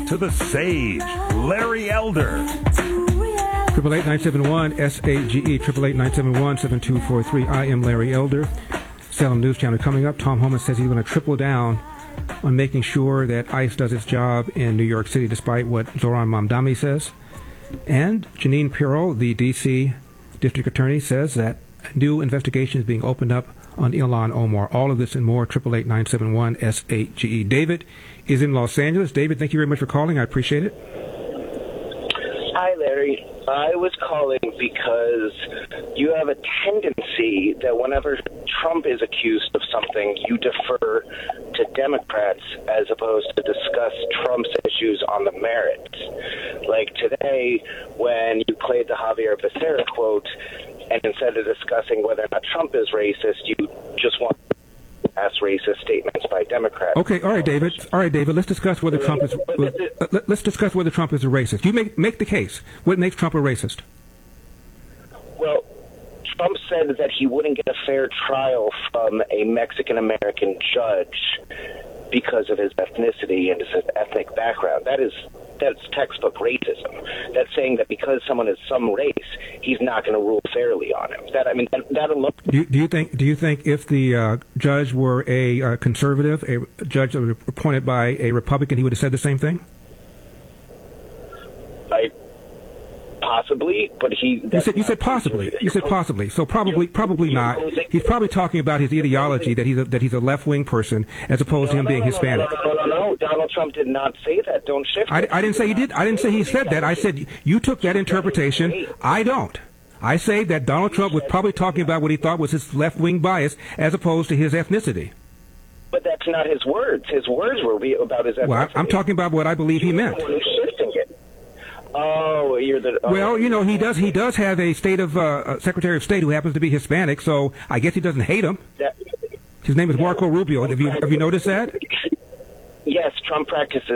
to the sage, Larry Elder. 888-971-SAGE, 888-971-7243. I am Larry Elder. Salem News Channel coming up. Tom Homan says he's going to triple down on making sure that ICE does its job in New York City, despite what Zohran Mamdani says. And Jeanine Pirro, the D.C. District Attorney, says that a new investigation is being opened up on Ilhan Omar. All of this and more, 888-971-SAGE. David is in Los Angeles. David, thank you very much for calling. I appreciate it. Hi, Larry. I was calling because you have a tendency that whenever Trump is accused of something, you defer to Democrats as opposed to discuss Trump's issues on the merits. Like today, when you played the Javier Becerra quote, and instead of discussing whether or not Trump is racist, you just want to ask racist statements by Democrats. Okay, all right, David. Let's discuss whether Trump is. Let's discuss whether Trump is a racist. You make the case. What makes Trump a racist? Well, Trump said that he wouldn't get a fair trial from a Mexican-American judge because of his ethnicity and his ethnic background. That's textbook racism. That's saying that because someone is some race, he's not going to rule fairly on him. That alone. Do you think if the judge were a conservative, a judge that was appointed by a Republican, he would have said the same thing? Possibly, but he. You said possibly. You said possibly. So probably not. He's probably talking about his ideology that he's a left-wing person as opposed to him being Hispanic. No. Donald Trump did not say that. Don't shift. I didn't say he did. I didn't say he said that. I said you took that interpretation. I don't. I say that Donald Trump was probably talking about what he thought was his left-wing bias as opposed to his ethnicity. But that's not his words. His words were about his ethnicity. Well, I'm talking about what I believe he meant. Oh, you're the. Oh. Well, he does have a Secretary of State who happens to be Hispanic, so I guess he doesn't hate him. His name is Marco Rubio. Have you noticed that? Yes, Trump practices